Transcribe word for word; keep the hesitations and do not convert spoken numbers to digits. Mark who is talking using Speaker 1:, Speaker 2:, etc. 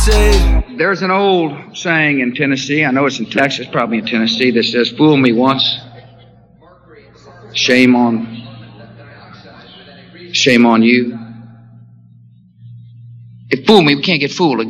Speaker 1: said.
Speaker 2: There's an old saying in Tennessee, I know it's in Texas, probably in Tennessee, that says, fool me once, shame on, shame on you. If fool me, we can't get fooled again.